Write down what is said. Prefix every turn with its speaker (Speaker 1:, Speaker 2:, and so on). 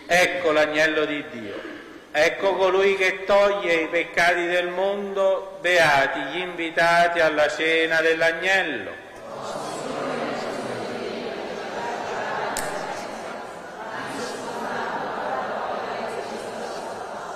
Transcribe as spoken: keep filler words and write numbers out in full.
Speaker 1: Ecco l'agnello di Dio, ecco colui che toglie i peccati del mondo, beati gli invitati alla cena dell'agnello.